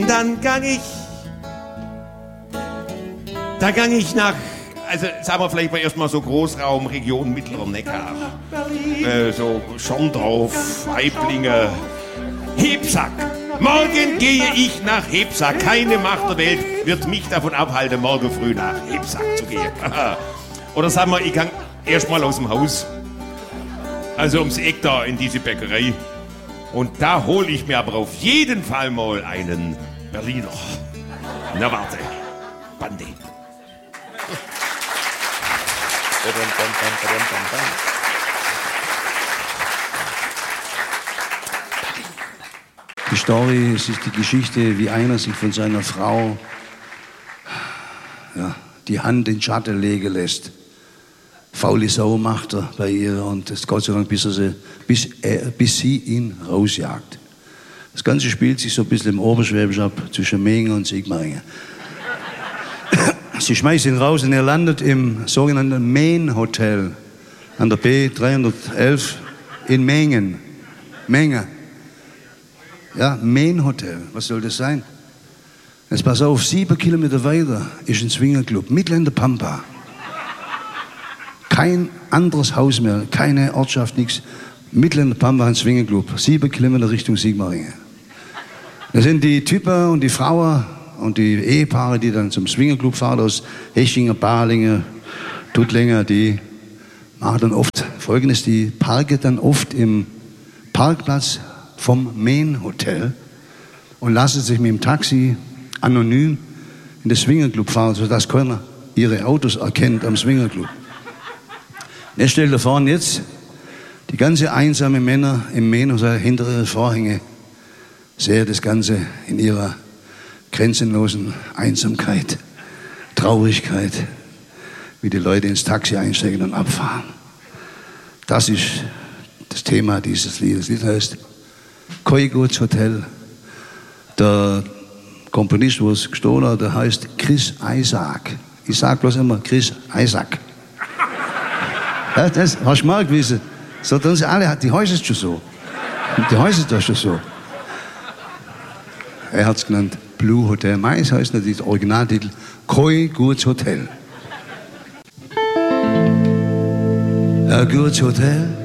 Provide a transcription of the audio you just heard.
dann gang ich nach, also sagen wir vielleicht mal erstmal so Großraum, Region Mittlerer Neckar. So Schorndorf, Weiblingen, Hebsack. Morgen gehe ich nach Hebsack. Keine Macht der Welt wird mich davon abhalten, morgen früh nach Hebsack zu gehen. Oder sagen wir, ich gang erstmal aus dem Haus. Also ums Eck da in diese Bäckerei. Und da hole ich mir aber auf jeden Fall mal einen Berliner. Na warte, Bande. Die Story, es ist die Geschichte, wie einer sich von seiner Frau die Hand in den Schatten legen lässt. Faule Sau macht er bei ihr und das Gott sei Dank, bis sie ihn rausjagt. Das Ganze spielt sich so ein bisschen im Oberschwäbisch ab, zwischen Mengen und Sigmaringen. Sie schmeißt ihn raus und er landet im sogenannten Main Hotel an der B311 in Mengen. Menge. Ja, Main Hotel. Was soll das sein? Jetzt pass auf, 7 Kilometer weiter ist ein Swingerclub, mitten in der Pampa. Kein anderes Haus mehr, keine Ortschaft, nichts. Mitten in der Pampa ein Swingerclub, 7 Kilometer Richtung Sigmaringen. Da sind die Typen und die Frauen und die Ehepaare, die dann zum Swingerclub fahren aus Hechingen, Balingen, Tuttlingen, die machen dann oft Folgendes, die parken dann oft im Parkplatz vom Main Hotel und lassen sich mit dem Taxi anonym in den Swingerclub fahren, sodass keiner ihre Autos erkennt am Swingerclub. Er stellt da vorne jetzt die ganze einsame Männer im Main Hotel hinter ihren Vorhänge sehen das Ganze in ihrer grenzenlosen Einsamkeit, Traurigkeit, wie die Leute ins Taxi einsteigen und abfahren. Das ist das Thema dieses Liedes. Das Lied heißt Koiguts Hotel. Der Komponist, wo es gestohlen hat, der heißt Chris Isaak. Ich sag bloß immer Chris Isaak. Ja, das hast du mal gewusst. So tun sie alle, die heißen schon so. Die heißen doch schon so. Er hat es genannt Blue Hotel. Meins heißt natürlich der Originaltitel Koiguts Hotel. A good hotel